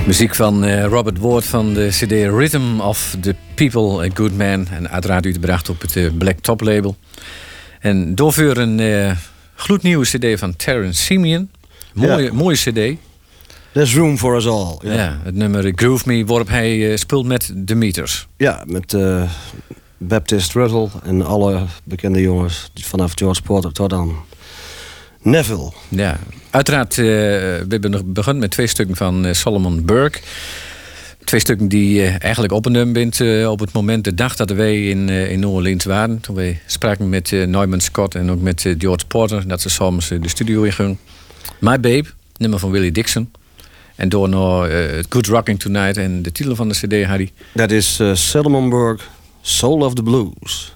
Muziek van Robert Ward van de CD Rhythm of the People, A Good Man. En uiteraard uitgebracht op het Black Top label. En doorvoer een gloednieuwe CD van Terence Simeon. Mooie CD. There's room for us all. Ja, het nummer Groove Me, waarop hij speelt met The Meters. Ja, met Baptist Russell en alle bekende jongens. Vanaf George Porter tot aan Neville. Ja, uiteraard, we hebben nog begonnen met 2 stukken van Solomon Burke. 2 stukken die eigenlijk opgenomen bent op het moment, de dag dat wij in New Orleans waren. Toen wij spraken met Norman Scott en ook met George Porter, dat ze soms de studio in gingen. My Babe, nummer van Willie Dixon. En door naar Good Rocking Tonight en de titel van de CD, Harry. Dat is Solomon Burke, Soul of the Blues.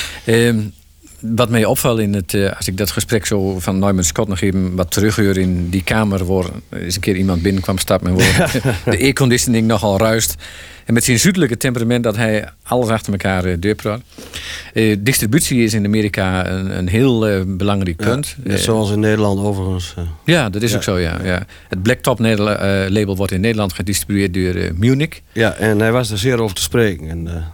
Wat mij opvalt in het, als ik dat gesprek zo van Norman Scott nog even wat terughoor in die kamer, waar eens een keer iemand binnenkwam stappen en waar de airconditioning nogal ruist. En met zijn zuidelijke temperament dat hij alles achter elkaar deurpraat. Distributie is in Amerika een heel belangrijk punt. Net zoals in Nederland overigens. Ja, dat is ook zo, ja. Het Black Top label wordt in Nederland gedistribueerd door Munich. Ja, en hij was er zeer over te spreken.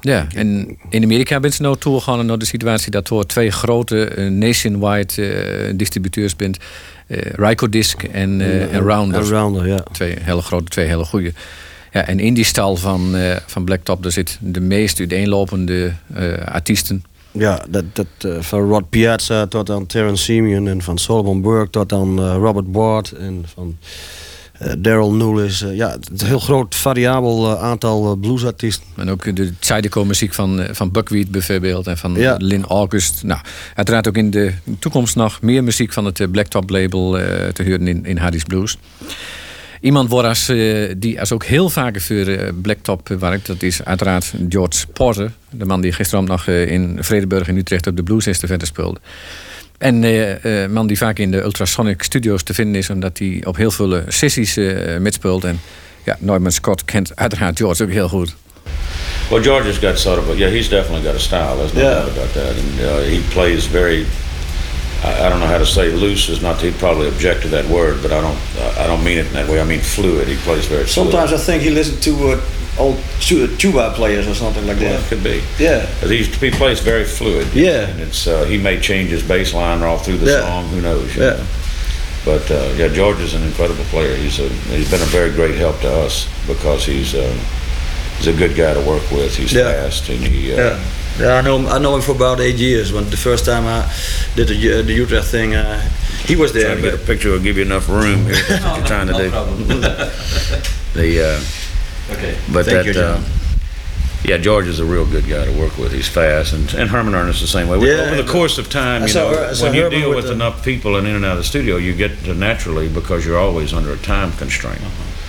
En in Amerika ben ze nou toegegaan naar de situatie dat er 2 grote nationwide distributeurs bent. Rykodisc en Rounder. Rounder, ja. 2 hele grote, 2 hele goede. Ja, en in die stal van Black Top, daar zit de meest uiteenlopende artiesten. Ja, van Rod Piazza tot aan Terence Simeon en van Solomon Burke tot aan Robert Ward en van Daryl Newlis. Het is een heel groot variabel aantal bluesartiesten. En ook de Zydeco muziek van Buckwheat bijvoorbeeld en van Lynn August. Nou, uiteraard ook in de toekomst nog meer muziek van het Black Top label te horen in Hardy's Blues. Iemand die als ook heel vaak voor Black Top werkt, dat is uiteraard George Porter. De man die gisteren nog in Vredenburg in Utrecht op de Blues Estafette speelde. En een man die vaak in de Ultrasonic Studios te vinden is, omdat hij op heel veel sessies mitspeelt. En ja, Norman Scott kent uiteraard George ook heel goed. Well, George has got sort of he's definitely got a style. There's no doubt about that. And he plays very. I don't know how to say loose. Is not. He'd probably object to that word, but I don't mean it in that way. I mean fluid. He plays very. Sometimes I think he listens to old tuba players or something like that. It could be. Yeah. He plays very fluid. Yeah. And it's he may change his bass line all through the song. Who knows? You know? But George is an incredible player. He's been a very great help to us because he's a good guy to work with. He's fast and he. Yeah, I know him for about 8 years. When the first time I did the Utrecht thing, he was there. Trying to get a picture will give you enough room here. That's what you're trying to do. Okay. But Thank you, John. George is a real good guy to work with. He's fast, and Herman Ernest the same way. Over the course of time, when you deal with enough people and in and out of the studio, you get to naturally, because you're always under a time constraint,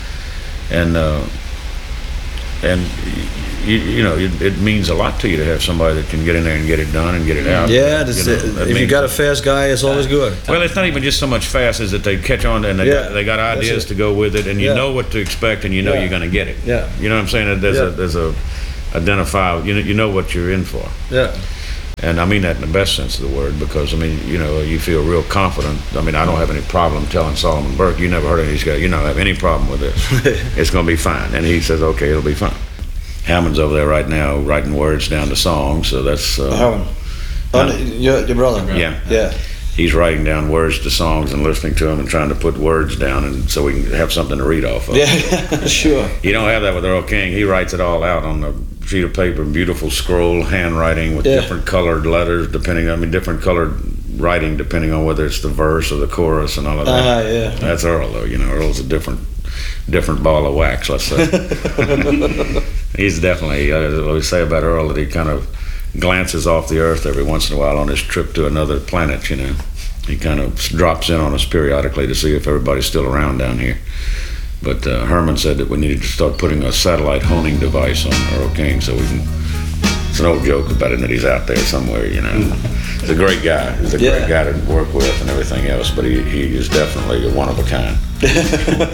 and it means a lot to you to have somebody that can get in there and get it done and get it out. Yeah, if you got a fast guy, it's always good. Well, it's not even just so much fast as that they catch on and they got ideas to go with it, and you know what to expect, and you know you're going to get it. Yeah. You know what I'm saying? There's a identifiable. You know what you're in for. Yeah. And I mean that in the best sense of the word, because you feel real confident. I don't have any problem telling Solomon Burke, you never heard of these guys, you don't have any problem with this. It's going to be fine. And he says, okay, it'll be fine. Hammond's over there right now writing words down to songs, so that's Hammond. Your brother. Yeah. He's writing down words to songs and listening to them and trying to put words down, and so we can have something to read off of. Yeah, sure. You don't have that with Earl King. He writes it all out on a sheet of paper, beautiful scroll handwriting with different colored letters, different colored writing depending on whether it's the verse or the chorus and all of that. Yeah. That's Earl, though. Earl's a different ball of wax, let's say. He's definitely, we say about Earl that he kind of glances off the earth every once in a while on his trip to another planet, He kind of drops in on us periodically to see if everybody's still around down here. But Herman said that we needed to start putting a satellite honing device on Earl King so we can. It's an old joke about him that he's out there somewhere, He's a great guy. He's a great guy to work with and everything else, but he is definitely one of a kind.